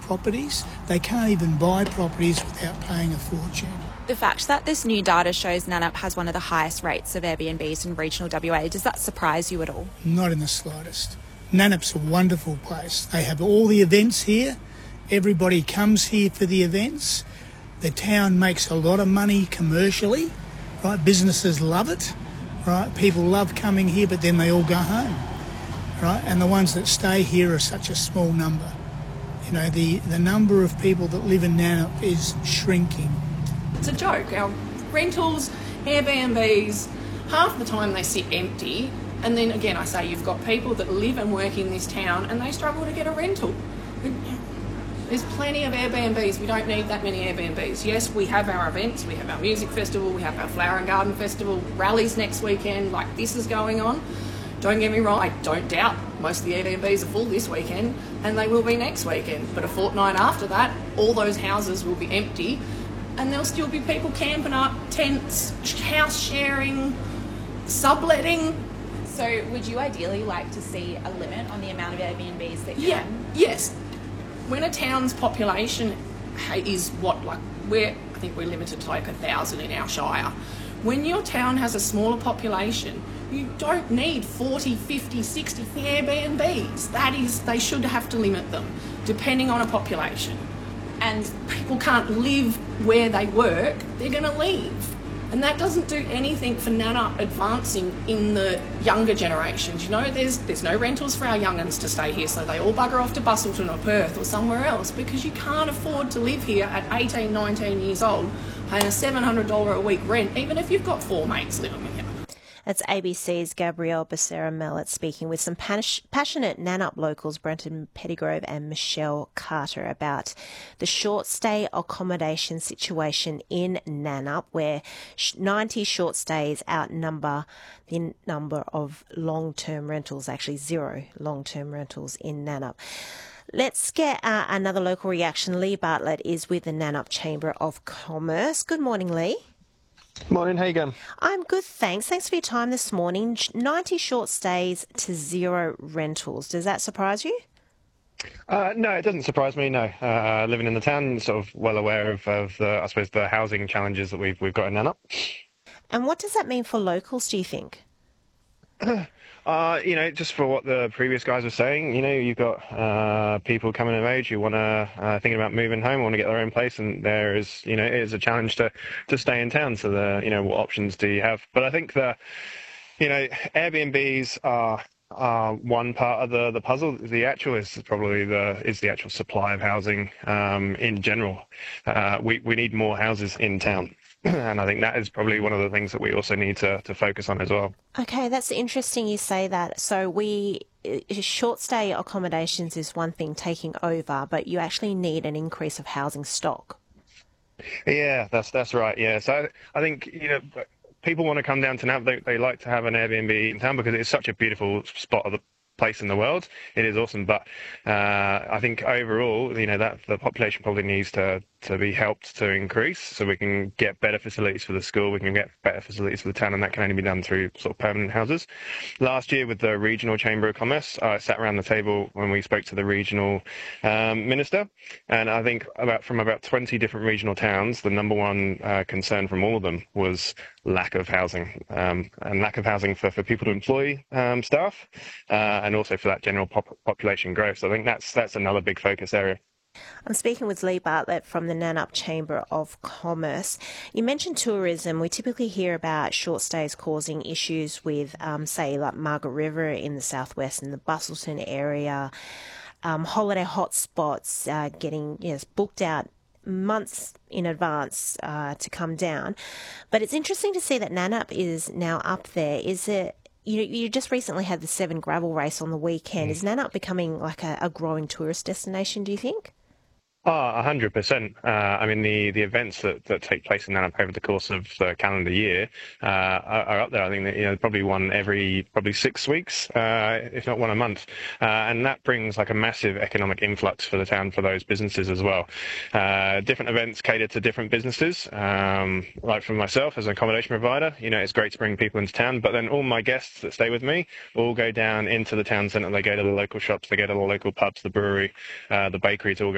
properties. They can't even buy properties without paying a fortune. The fact that this new data shows Nannup has one of the highest rates of Airbnbs in regional WA, does that surprise you at all? Not in the slightest. Nannup's a wonderful place. They have all the events here. Everybody comes here for the events. The town makes a lot of money commercially, right? Businesses love it, right? People love coming here, but then they all go home, right? And the ones that stay here are such a small number. You know, the number of people that live in Nannup is shrinking. It's a joke. Our rentals, Airbnbs, half the time they sit empty. And then again, I say you've got people that live and work in this town and they struggle to get a rental. There's plenty of Airbnbs. We don't need that many Airbnbs. Yes, we have our events. We have our music festival. We have our flower and garden festival. Rallies next weekend. Like, this is going on. Don't get me wrong. I don't doubt most of the Airbnbs are full this weekend, and they will be next weekend. But a fortnight after that, all those houses will be empty, and there'll still be people camping up, tents, house sharing, subletting. So would you ideally like to see a limit on the amount of Airbnbs that you can? Yes. When a town's population is I think we're limited to like 1,000 in our shire. When your town has a smaller population, you don't need 40, 50, 60 Airbnbs. They should have to limit them, depending on a population. And people can't live where they work, they're going to leave. And that doesn't do anything for Nannup advancing in the younger generations. You know, there's no rentals for our young'uns to stay here, so they all bugger off to Busselton or Perth or somewhere else because you can't afford to live here at 18, 19 years old paying a $700 a week rent, even if you've got 4 mates living with you. That's ABC's Gabrielle Becerra-Mellett speaking with some passionate Nannup locals, Brenton Pettygrove and Michelle Carter, about the short stay accommodation situation in Nannup, where 90 short stays outnumber the number of long-term rentals, actually 0 long-term rentals in Nannup. Let's get another local reaction. Lee Bartlett is with the Nannup Chamber of Commerce. Good morning, Lee. Morning, how you going? I'm good, thanks. Thanks for your time this morning. 90 short stays to 0 rentals. Does that surprise you? No, it doesn't surprise me, no. Living in the town, sort of well aware of the housing challenges that we've got in Nannup. And what does that mean for locals, do you think? Just for what the previous guys were saying, you've got people coming of age who want to thinking about moving home, want to get their own place, and there is, it is a challenge to stay in town. So what options do you have? But I think Airbnbs are one part of the puzzle. The actual is probably the actual supply of housing in general. We need more houses in town. And I think that is probably one of the things that we also need to focus on as well. Okay, that's interesting you say that. So short stay accommodations is one thing taking over, but you actually need an increase of housing stock. Yeah, that's right. Yeah, so I think people want to come down to Nannup. They like to have an Airbnb in town because it's such a beautiful spot of the place in the world. It is awesome, but I think overall, that the population probably needs to be helped to increase so we can get better facilities for the school, we can get better facilities for the town, and that can only be done through sort of permanent houses. Last year with the Regional Chamber of Commerce, I sat around the table when we spoke to the regional minister, and I think from about 20 different regional towns, the number one concern from all of them was lack of housing, and lack of housing for people to employ staff, and also for that general population growth. So I think that's another big focus area. I'm speaking with Lee Bartlett from the Nannup Chamber of Commerce. You mentioned tourism. We typically hear about short stays causing issues with, say, like Margaret River in the southwest and the Busselton area, holiday hotspots getting booked out months in advance to come down. But it's interesting to see that Nannup is now up there. Is it? You just recently had the 7 gravel race on the weekend. Is Nannup becoming like a growing tourist destination, do you think? 100%. I mean, the events that take place in Nannup over the course of the calendar year are up there. I think that probably one every 6 weeks, if not one a month, and that brings like a massive economic influx for the town for those businesses as well. Different events cater to different businesses. Like for myself as an accommodation provider, it's great to bring people into town, but then all my guests that stay with me all go down into the town centre. They go to the local shops, they go to the local pubs, the brewery, the bakery. It's all